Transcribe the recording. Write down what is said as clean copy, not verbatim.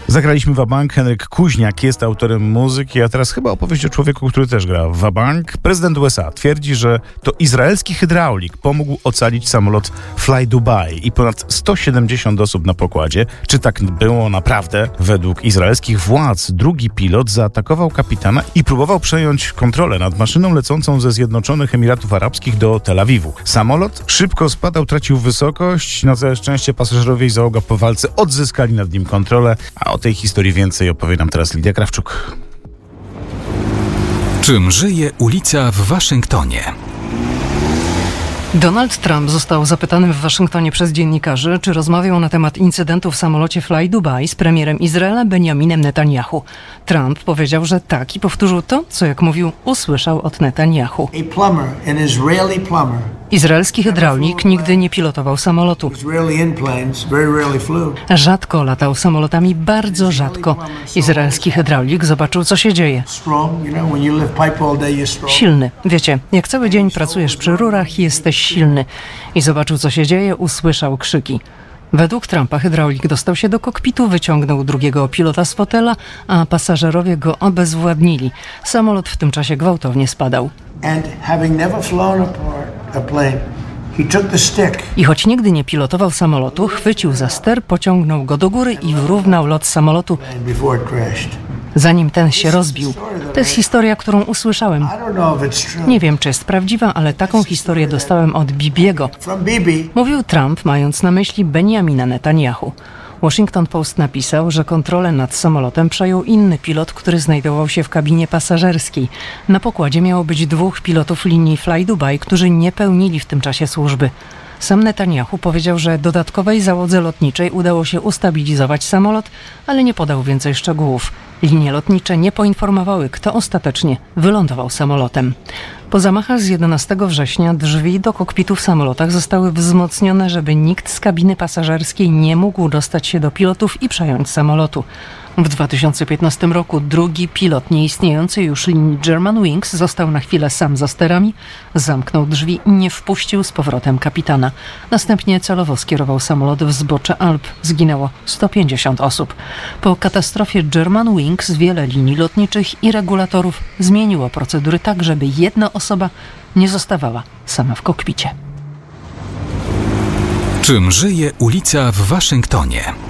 Zagraliśmy wabank. Henryk Kuźniak jest autorem muzyki, a teraz chyba opowieść o człowieku, który też gra w wabank. Prezydent USA twierdzi, że to izraelski hydraulik pomógł ocalić samolot Fly Dubai i ponad 170 osób na pokładzie. Czy tak było naprawdę? Według izraelskich władz drugi pilot zaatakował kapitana i próbował przejąć kontrolę nad maszyną lecącą ze Zjednoczonych Emiratów Arabskich do Tel Awiwu. Samolot szybko spadał, tracił wysokość. Na całe szczęście pasażerowie i załoga po walce odzyskali nad nim kontrolę. A o tej historii więcej opowie nam teraz Lidia Krawczuk. Czym żyje ulica w Waszyngtonie? Donald Trump został zapytany w Waszyngtonie przez dziennikarzy, czy rozmawiał na temat incydentu w samolocie Fly Dubai z premierem Izraela Benjaminem Netanyahu. Trump powiedział, że tak i powtórzył to, co jak mówił, usłyszał od Netanyahu. Izraelski hydraulik nigdy nie pilotował samolotu. Rzadko latał samolotami, bardzo rzadko. Izraelski hydraulik zobaczył, co się dzieje. Silny. Wiecie, jak cały dzień pracujesz przy rurach, jesteś silny. I zobaczył, co się dzieje, usłyszał krzyki. Według Trumpa hydraulik dostał się do kokpitu, wyciągnął drugiego pilota z fotela, a pasażerowie go obezwładnili. Samolot w tym czasie gwałtownie spadał. I choć nigdy nie pilotował samolotu, chwycił za ster, pociągnął go do góry i wyrównał lot samolotu, zanim ten się rozbił. To jest historia, którą usłyszałem. Nie wiem, czy jest prawdziwa, ale taką historię dostałem od Bibiego. Mówił Trump, mając na myśli Benjamina Netanyahu. Washington Post napisał, że kontrolę nad samolotem przejął inny pilot, który znajdował się w kabinie pasażerskiej. Na pokładzie miało być 2 pilotów linii Fly Dubai, którzy nie pełnili w tym czasie służby. Sam Netanyahu powiedział, że dodatkowej załodze lotniczej udało się ustabilizować samolot, ale nie podał więcej szczegółów. Linie lotnicze nie poinformowały, kto ostatecznie wylądował samolotem. Po zamachach z 11 września drzwi do kokpitu w samolotach zostały wzmocnione, żeby nikt z kabiny pasażerskiej nie mógł dostać się do pilotów i przejąć samolotu. W 2015 roku drugi pilot nieistniejącej już linii Germanwings został na chwilę sam za sterami, zamknął drzwi i nie wpuścił z powrotem kapitana. Następnie celowo skierował samolot w zbocze Alp. Zginęło 150 osób. Po katastrofie Germanwings wiele linii lotniczych i regulatorów zmieniło procedury tak, żeby jedna osoba nie zostawała sama w kokpicie. Czym żyje ulica w Waszyngtonie?